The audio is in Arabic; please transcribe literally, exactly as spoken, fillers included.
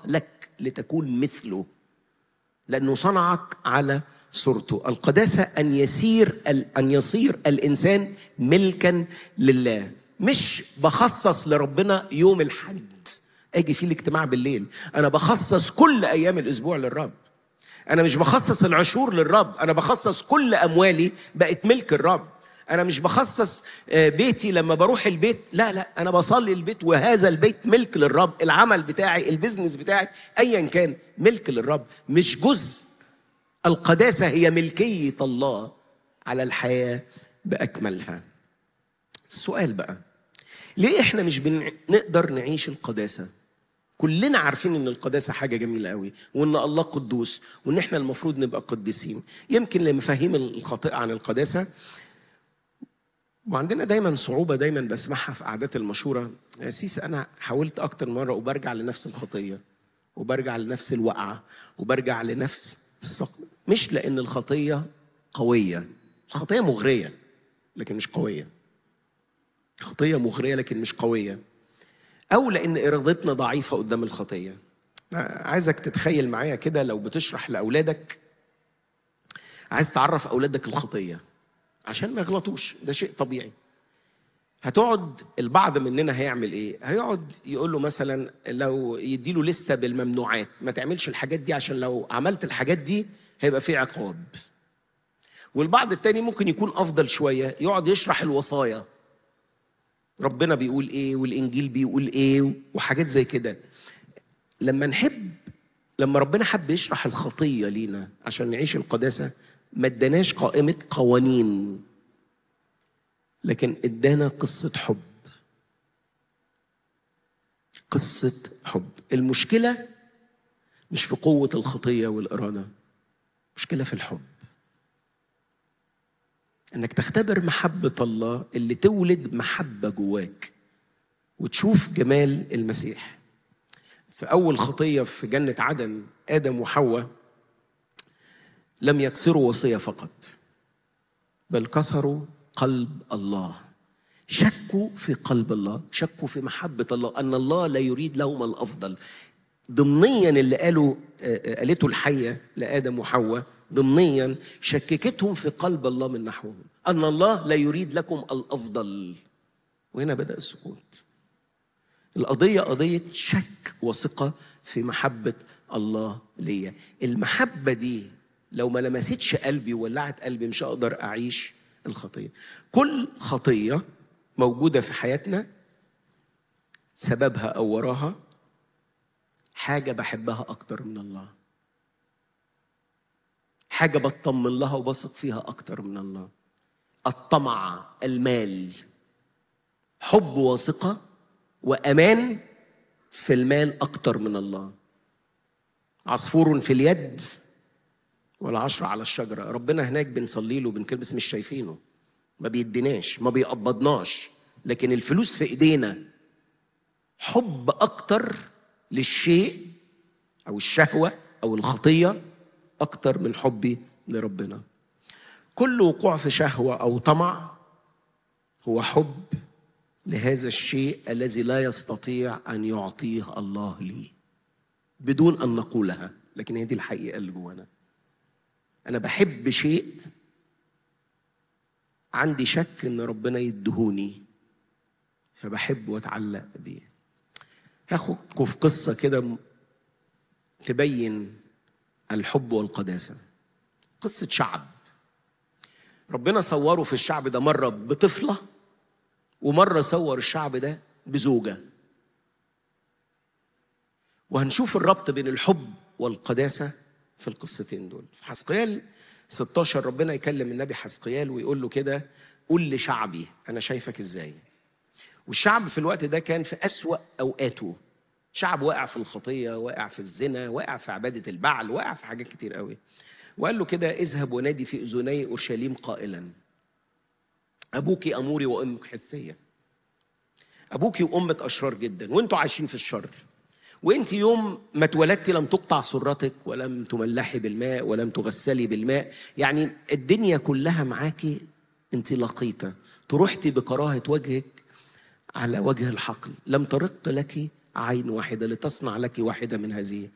لك لتكون مثله، لأنه صنعك على صورته. القداسة أن يسير أن يصير الإنسان ملكا لله. مش بخصص لربنا يوم الحد أجي فيه الاجتماع بالليل، أنا بخصص كل أيام الأسبوع للرب. أنا مش بخصص العشور للرب، أنا بخصص كل أموالي بقت ملك الرب. أنا مش بخصص بيتي لما بروح البيت، لا لا، أنا بصلي البيت وهذا البيت ملك للرب. العمل بتاعي، البزنس بتاعي، أيا كان ملك للرب، مش جزء. القداسة هي ملكية الله على الحياة بأكملها. السؤال بقى، ليه إحنا مش بنقدر نعيش القداسة؟ كلنا عارفين إن القداسة حاجة جميلة قوي، وإن الله قدوس، وإن إحنا المفروض نبقى قديسين. يمكن لمفاهيم الخاطئة عن القداسة، وعندنا دايما صعوبة دايما بسمعها في قعدات المشورة. يا سيس أنا حاولت أكتر مرة وبرجع لنفس الخطية، وبرجع لنفس الوقعة، وبرجع لنفس السقط. مش لأن الخطية قوية، الخطية مغرية لكن مش قوية. خطية مغرية لكن مش قوية، أو لأن إرادتنا ضعيفة قدام الخطية. عايزك تتخيل معايا كده، لو بتشرح لأولادك، عايز تعرف أولادك الخطية عشان ما يغلطوش، ده شيء طبيعي. هتقعد البعض مننا هيعمل ايه؟ هيقعد يقول له مثلا، لو يديله لستة بالممنوعات، ما تعملش الحاجات دي عشان لو عملت الحاجات دي هيبقى في عقاب. والبعض التاني ممكن يكون افضل شوية، يقعد يشرح الوصايا، ربنا بيقول ايه والانجيل بيقول ايه وحاجات زي كده. لما نحب لما ربنا حب يشرح الخطية لينا عشان نعيش القداسة، ما اداناش قائمة قوانين، لكن ادانا قصة حب. قصة حب. المشكلة مش في قوة الخطية والإرادة، مشكلة في الحب. انك تختبر محبة الله اللي تولد محبة جواك وتشوف جمال المسيح. في أول خطية في جنة عدن، آدم وحواء لم يكسروا وصية فقط، بل كسروا قلب الله. شكوا في قلب الله، شكوا في محبة الله، أن الله لا يريد لهم الأفضل. ضمنيا اللي قالوا قالته الحية لآدم وحواء، ضمنيا شككتهم في قلب الله من نحوهم، أن الله لا يريد لكم الأفضل. وهنا بدأ السقوط. القضية قضية شك وثقة في محبة الله ليا. المحبة دي لو ما لمستش قلبي وولعت قلبي مش هقدر أعيش الخطية. كل خطية موجودة في حياتنا سببها أو وراها حاجة بحبها أكتر من الله، حاجة بطمن لها وبثق فيها أكتر من الله. الطمع، المال، حب وثقة وأمان في المال أكتر من الله. عصفور في اليد والعشرة على الشجرة. ربنا هناك بنصلي له بنكلم بس مش شايفينه، ما بيديناش، ما بيقبضناش، لكن الفلوس في إيدينا. حب أكتر للشيء أو الشهوة أو الخطية أكتر من حبي لربنا. كل وقوع في شهوة أو طمع هو حب لهذا الشيء الذي لا يستطيع أن يعطيه الله لي بدون أن نقولها، لكن هي دي الحقيقة اللي جوانا. أنا بحب شيء، عندي شك إن ربنا يدهوني، فبحب وأتعلق بيه. هاخدكم في قصة كده تبين الحب والقداسة. قصة شعب ربنا صوره في الشعب ده مرة بطفلة، ومرة صور الشعب ده بزوجة. وهنشوف الربط بين الحب والقداسة في القصتين دول. في حزقيال ستة عشر ربنا يكلم النبي حزقيال ويقول له كده: قول لشعبي أنا شايفك إزاي. والشعب في الوقت ده كان في أسوأ أوقاته، شعب واقع في الخطية، واقع في الزنا، واقع في عبادة البعل، واقع في حاجات كتير قوي. وقال له كده: اذهب ونادي في أذني أورشليم قائلا: أبوك أموري وأمك حسية. أبوك وأمك أشرار جدا وأنتوا عايشين في الشر، وأنت يوم ما اتولدتي لم تقطع سرتك ولم تملحي بالماء ولم تغسلي بالماء. يعني الدنيا كلها معاكي أنت لقيتة، تروحتي بكراهة وجهك على وجه الحقل، لم ترق لك عين واحدة لتصنع لك واحدة من هذه.